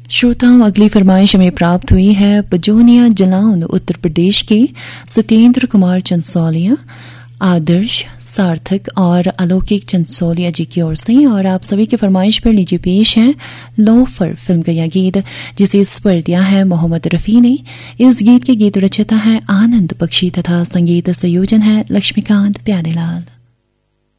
श्रोताओं, अगली फरमाइश हमें प्राप्त हुई है पजोनिया जलाउन उत्तर प्रदेश के सत्येंद्र कुमार चंसौलिया, आदर्श, सार्थक और अलौकिक चंसौलिया जी की ओर से। और आप सभी की फरमाइश पर लीजिए पेश है लोफर फिल्म का यह गीत, जिसे स्वर दिया है मोहम्मद रफी ने। इस गीत के गीत रचयिता है आनंद बख्शी तथा संगीत संयोजन है लक्ष्मीकांत प्यारेलाल।